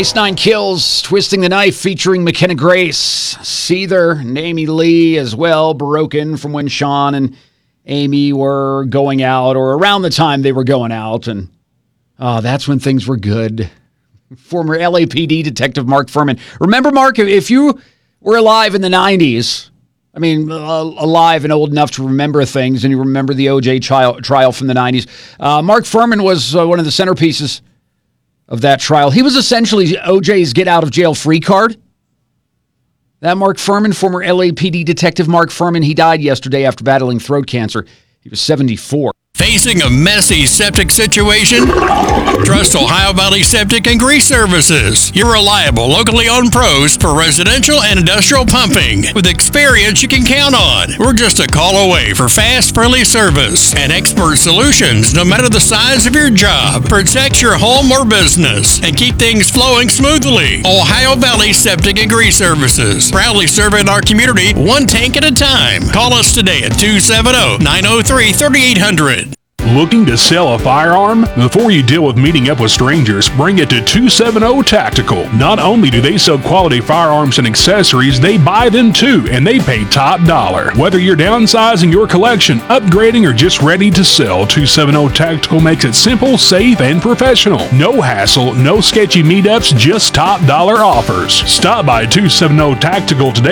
Ice Nine Kills, Twisting the Knife, featuring McKenna Grace, Seether, and Amy Lee as well, broken from when Sean and Amy were going out, or around the time they were going out, and that's when things were good. Former LAPD Detective Mark Furman. Remember, Mark, if you were alive in the 90s, I mean, alive and old enough to remember things, and you remember the OJ trial from the 90s, Mark Furman was one of the centerpieces of that trial. He was essentially OJ's get-out-of-jail-free card. That Mark Furman, former LAPD Detective Mark Furman, he died yesterday after battling throat cancer. He was 74. Facing a messy septic situation? Trust Ohio Valley Septic and Grease Services, your reliable, locally owned pros for residential and industrial pumping. With experience you can count on. We're just a call away for fast, friendly service and expert solutions no matter the size of your job. Protect your home or business and keep things flowing smoothly. Ohio Valley Septic and Grease Services, proudly serving our community one tank at a time. Call us today at 270-903-3800. Looking to sell a firearm? Before you deal with meeting up with strangers, bring it to 270 Tactical. Not only do they sell quality firearms and accessories, they buy them too, and they pay top dollar. Whether you're downsizing your collection, upgrading, or just ready to sell, 270 Tactical makes it simple, safe, and professional. No hassle, no sketchy meetups, just top dollar offers. Stop by 270 Tactical today